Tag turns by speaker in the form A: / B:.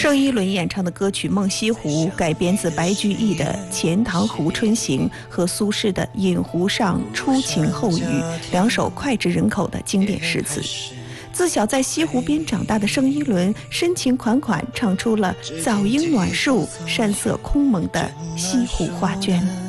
A: 盛一伦演唱的歌曲《梦西湖》改编自白居易的《钱塘湖春行》和苏轼的《饮湖上初晴后雨》两首脍炙人口的经典诗词。自小在西湖边长大的盛一伦深情款款唱出了早莺暖树、山色空蒙的西湖画卷。